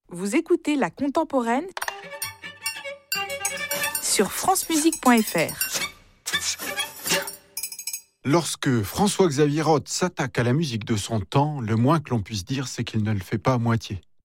Vous écoutez La Contemporaine sur francemusique.fr. Lorsque François-Xavier Roth s'attaque à la musique de son temps, le moins que l'on puisse dire, c'est qu'il ne le fait pas à moitié.